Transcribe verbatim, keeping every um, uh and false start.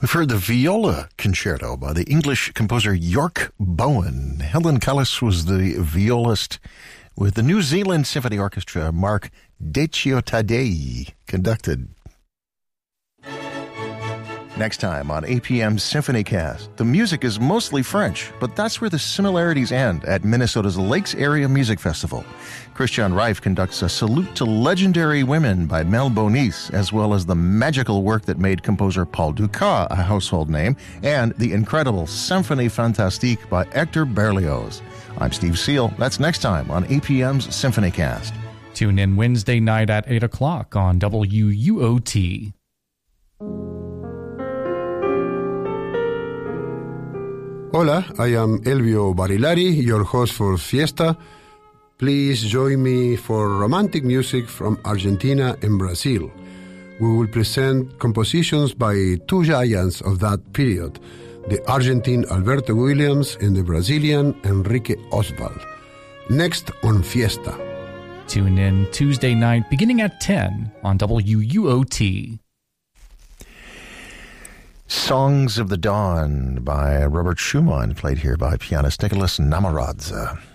We've heard the Viola Concerto by the English composer York Bowen. Helen Callis was the violist, with the New Zealand Symphony Orchestra, Mark Deciottadei, conducted. Next time on A P M's SymphonyCast, the music is mostly French, but that's where the similarities end at Minnesota's Lakes Area Music Festival. Christian Reif conducts a salute to legendary women by Mel Bonis, as well as the magical work that made composer Paul Dukas a household name, and the incredible Symphonie Fantastique by Hector Berlioz. I'm Steve Seal. That's next time on A P M's SymphonyCast. Tune in Wednesday night at eight o'clock on W U O T. Hola, I am Elvio Barilari, your host for Fiesta. Please join me for romantic music from Argentina and Brazil. We will present compositions by two giants of that period, the Argentine Alberto Williams and the Brazilian Enrique Oswald. Next on Fiesta. Tune in Tuesday night beginning at ten on W U O T. Songs of the Dawn by Robert Schumann, played here by pianist Nicholas Namaradze.